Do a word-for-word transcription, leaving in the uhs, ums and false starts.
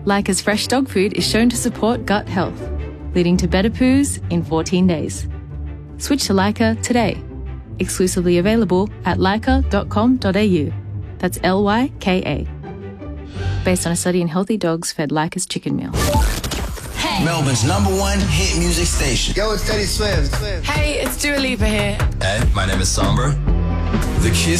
Leica's fresh dog food is shown to support gut health, leading to better poos in fourteen days. Switch to Leica today. Exclusively available at leica dot com dot a u. That's L Y K A. Based on a study in healthy dogs fed Leica's chicken meal. Hey. Melbourne's number one hit music station. Yo, it's Teddy Swims. Hey, it's Dua Lipa here. Hey, my name is Sombra. The Kiss